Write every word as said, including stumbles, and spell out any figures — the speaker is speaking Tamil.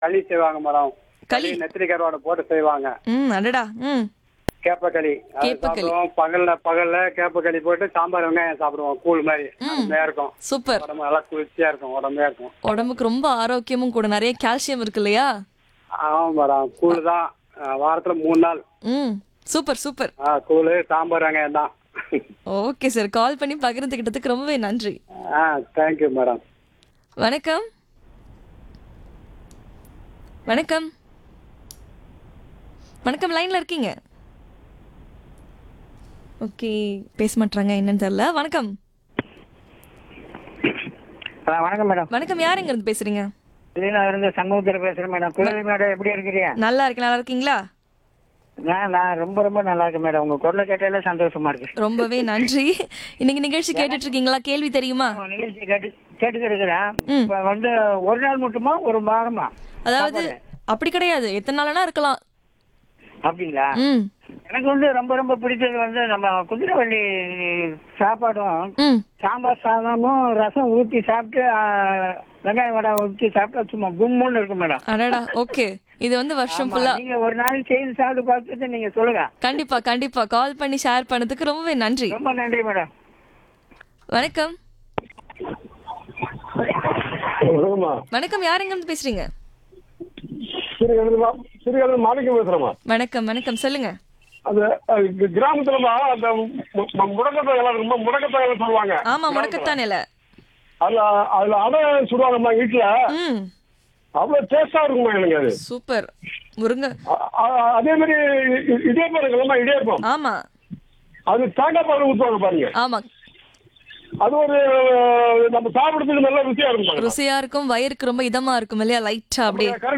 களி செய்வாங்க மேடம். களி களி. நெத்திலி கருவாடை போட்டு செய்வாங்க. ம் அடடா. ம் கேப்பக்களி அது கேப்பக்களி. சாப்பிடுவோம். பகல்ல பகல்ல கேப்பக்களி போட்டு சாம்பார் வெங்காயம் சாப்பிடுவோம். கூழ் மாதிரி அருமையா இருக்கும். சூப்பர். உடம்பு நல்லா குளிர்ச்சியா இருக்கும். உடம்பையா இருக்கும். உடம்புக்கு ரொம்ப ஆரோக்கியமும் கூட, நிறைய கால்சியம் இருக்கு இல்லையா? ஆமா மேடம். கூழ் தான் அஹ், வாரத்துல மூணு நாள். ம் சூப்பர் சூப்பர். ஆ, கூழ் சாம்பார் வெங்காயம் தான். ஓகே சார், கால் பண்ணி பகிர்ந்துக்கிட்டதுக்கு ரொம்பவே நன்றி. ஆ, தேங்க்யூ மேடம். வணக்கம். வணக்கம். வணக்கம், லைன்ல இருக்கீங்க. ஓகே, பேச மாட்டாங்க, என்னன்னு தெரியல. வணக்கம். வணக்கம் மேடம். வணக்கம், யார் எங்க இருந்து பேசுறீங்க? நான் இருந்து சண்முகத்தில் பேசுறேன் மேடம். குழந்தை மேடம் எப்படி இருக்கிறீங்க? நல்லா இருக்கு. நல்லா இருக்கீங்களா? நான் நான் ரொம்ப ரொம்ப நல்லா இருக்கேன் மேடம். உங்க குரலை கேட்டாலே சந்தோஷமா இருக்கு. ரொம்பவே நன்றி. இன்னைக்கு நிகழ்ச்சி கேட்டுட்டு இருக்கீங்களா? கேள்வி தெரியுமா? உங்க நிகழ்ச்சி கேட்டு கேட்டுக்க இருக்கிறேன். ம். இப்ப வந்து ஒரு நாள் மட்டுமா ஒரு வாரமா? அதாவது அப்படி கிடையாது, எத்தனை நாளனா இருக்கலாம். அப்படிங்களா? ம் எனக்கு வந்து ரொம்ப ரொம்ப பிடிச்சது வந்து நம்ம குதிரைவள்ளி சாப்பாடும் ம் சாம்பார் சாதமும் ரசம் ஊற்றி சாப்பிட்டு ஆ, வெங்காய வடை ஊற்றி சாப்பிட்டா சும்மா கும்முன்னு இருக்கும் மேடம். அடடா. ஓகே, இது வந்து வருஷம் ஆமா, ஃபுல்லா. நீங்க ஒரு நாள் செய்து சாப்பிட்டு பார்த்துட்டு நீங்க சொல்லுங்க. கண்டிப்பா கண்டிப்பா கால் பண்ணி ஷேர் பண்ணதுக்கு ரொம்பவே நன்றி. ரொம்ப நன்றி மேடம். வணக்கம். வணக்கம்மா. வணக்கம், யார் எங்க இருந்து பேசுறீங்க? சிறுகடல் சிறுகடல் மாணிக்கம் பேசுறேம்மா. வணக்கம் வணக்கம், சொல்லுங்க. அந்த அஹ், கு- கிராமத்துலமா அந்த மு- மு- முடக்கத்தகலை ரொம்ப முடக்கத்தகலை சொல்லுவாங்க. ஆமா, முடக்கத்தான் இல. அதுல அதுல அடை சுடுவாங்கம்மா வீட்டுல. ம் அவ்வளவு டேஸ்டா இருக்குமா எனக்கு அது. சூப்பர். முருங்க. அ- அ- அதே மாதிரி இ- இடியப்பம் இருக்குல்லம்மா, இடியப்பம். ஆமா அது தேங்காய் பால் ஊற்றுவாங்க பாருங்க. ஆமா, அது ஒரு நம்ம சாப்பிடுறதுக்கு நல்ல ருசியா இருக்கும் பாருங்க. ருசியா இருக்கும், வயிறுக்கு ரொம்ப இதமா இருக்கும் இல்லையா, லைட்டா அப்படியே. கரெக்ட்.